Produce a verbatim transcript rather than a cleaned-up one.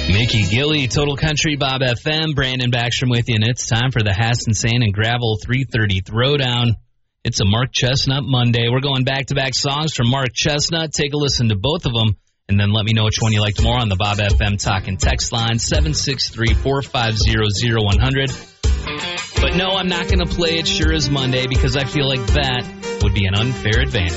Mickey Gilly, Total Country, Bob F M, Brandon Backstrom with you, and it's time for the Hassan Sand and Gravel three thirty Throwdown. It's a Mark Chestnut Monday. We're going back-to-back songs from Mark Chestnut. Take a listen to both of them, and then let me know which one you liked more on the Bob F M Talk and Text line, seven six three, four five zero, zero one zero zero. But no, I'm not going to play It Sure Is Monday because I feel like that would be an unfair advantage.